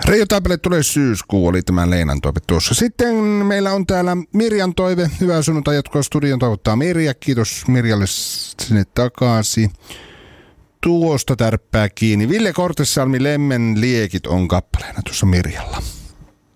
Reijo Taipale tulee syyskuu, oli tämä Leenan toive tuossa. Sitten meillä on täällä Mirjan toive. Hyvää sunnuntai jatkoa studion toivottaa Mirja. Kiitos Mirjalle sinne takaisin. Tuosta tärppää kiinni. Ville Kortesalmi, Lemmen liekit on kappaleena tuossa Mirjalla.